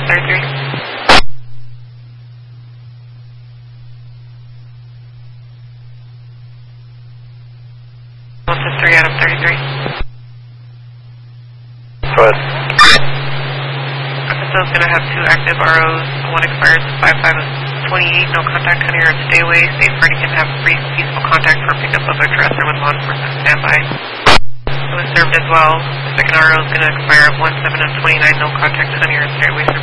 33. What's the 3 out of 33? Go ahead. FSO is going to have 2 active ROs. One expires at 5528. No contact, honey, or stay away. Safe party can have brief, peaceful contact for pickup of address or with law enforcement standby. It was served as well. The second RO is going to expire at 17 of 29. No contact, honey, or stay away.